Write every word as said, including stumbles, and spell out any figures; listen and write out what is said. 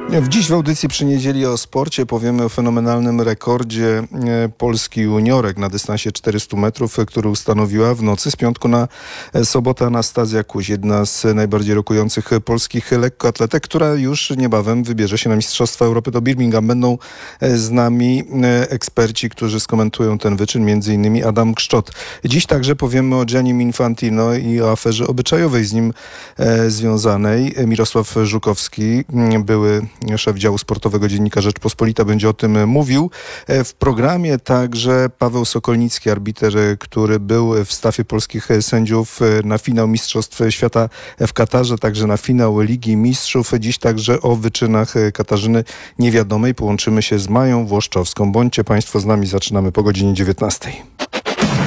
Dziś w audycji przy niedzieli o sporcie powiemy o fenomenalnym rekordzie Polski juniorek na dystansie czterystu metrów, który ustanowiła w nocy z piątku na sobotę Anastazja Kuś, jedna z najbardziej rokujących polskich lekkoatletek, która już niebawem wybierze się na Mistrzostwa Europy do Birmingham. Będą z nami eksperci, którzy skomentują ten wyczyn, między innymi Adam Kszczot. Dziś także powiemy o Giannim Infantino i o aferze obyczajowej z nim związanej. Mirosław Żukowski, były szef działu sportowego Dziennika Rzeczpospolita, będzie o tym mówił. W programie także Paweł Sokolnicki, arbiter, który był w stafie polskich sędziów na finał Mistrzostw Świata w Katarze, także na finał Ligi Mistrzów. Dziś także o wyczynach Katarzyny Niewiadomej. Połączymy się z Mają Włoszczowską. Bądźcie Państwo z nami, zaczynamy po godzinie dziewiętnastej.